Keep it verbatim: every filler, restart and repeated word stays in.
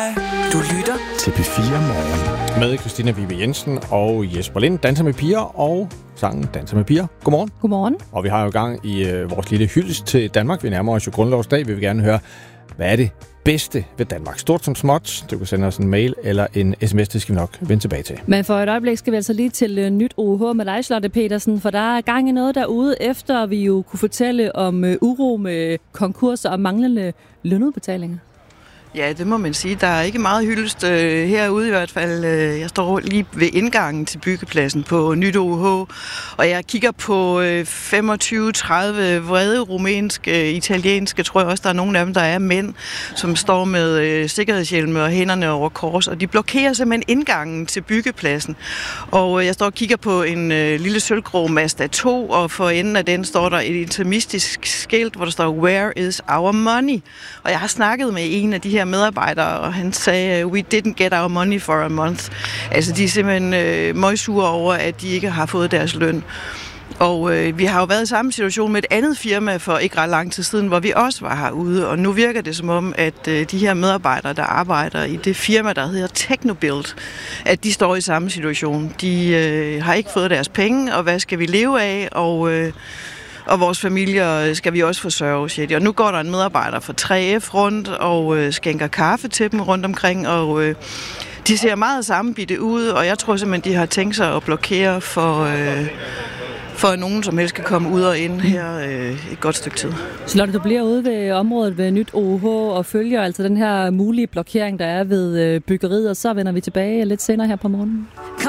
Du lytter til P fire Morgen med Christina Vibe Jensen og Jesper Lind, Danser med piger, og sangen Danser med piger. Godmorgen. Godmorgen. Og vi har jo gang i øh, vores lille hyldest til Danmark. Vi nærmer os jo grundlovsdag. Vi vil gerne høre, hvad er det bedste ved Danmark? Stort som småt. Du kan sende os en mail eller en sms, det skal vi nok vende tilbage til. Men for et øjeblik skal vi altså lige til uh, nyt O H med dig, Charlotte Petersen, for der er gang i noget derude, efter vi jo kunne fortælle om uh, uro med konkurser og manglende lønudbetalinger. Ja, det må man sige. Der er ikke meget hyldest øh, herude i hvert fald. Jeg står lige ved indgangen til byggepladsen på Nyt O H, og jeg kigger på øh, femogtyve tredive vrede rumænske, italienske, tror jeg også, der er nogle af dem, der er mænd, som står med øh, sikkerhedshjelme og hænderne over kors, og de blokerer simpelthen indgangen til byggepladsen. Og øh, jeg står og kigger på en øh, lille sølvgrå Mazda to, og for enden af den står der et interimistisk skilt, hvor der står, "Where is our money?" Og jeg har snakket med en af de her medarbejdere, og han sagde, "We didn't get our money for a month." Altså, de er simpelthen øh, møgsure over, at de ikke har fået deres løn. Og øh, vi har jo været i samme situation med et andet firma for ikke ret lang tid siden, hvor vi også var herude, og nu virker det som om, at øh, de her medarbejdere, der arbejder i det firma, der hedder Technobuild, at de står i samme situation. De øh, har ikke fået deres penge, og hvad skal vi leve af? Og øh, Og vores familier skal vi også forsørge, siger de. Og nu går der en medarbejder fra tre F rundt og øh, skænker kaffe til dem rundt omkring, og øh, de ser meget sammenbitte ud, og jeg tror simpelthen, de har tænkt sig at blokere for, øh, for at nogen som helst kan komme ud og ind her øh, et godt stykke tid. Charlotte, du bliver ude ved området ved Nyt O H og følger altså den her mulige blokering, der er ved byggeriet, og så vender vi tilbage lidt senere her på morgenen.